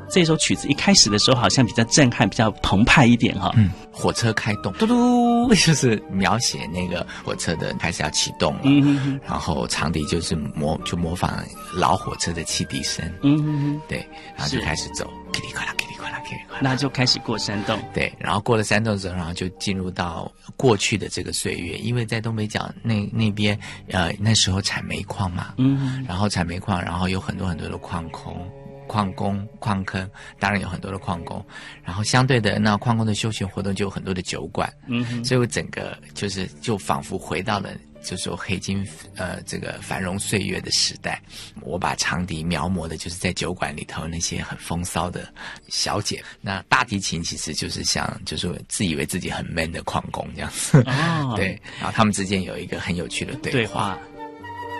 这首曲子一开始的时候好像比较震撼，比较澎湃一点哈。 火车开动，嘟嘟，就是描写那个火车的开始要启动了。然后长笛就是模仿老火车的汽笛声。对，然后就开始走，噼里啪啦，噼里啪啦，噼里啪啦， 那就开始过山洞。 对，然后过了山洞之后，然后就进入到过去的这个岁月，因为在东北角那边，那时候产煤矿嘛，然后产煤矿，然后有很多很多的矿工、矿坑，当然有很多的矿工，然后相对的，那矿工的休闲活动就有很多的酒馆，所以我整个就仿佛回到了就是说黑金这个繁荣岁月的时代。我把长笛描摹的就是在酒馆里头那些很风骚的小姐，那大提琴其实就是像就是自以为自己很 man 的矿工这样子。对，然后他们之间有一个很有趣的对话。